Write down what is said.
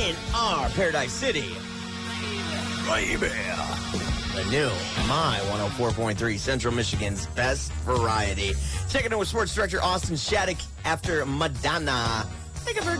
in our Paradise City. Baby. The new My 104.3, Central Michigan's best variety. Checking in with sports director Austin Shattuck after Madonna. Thank you for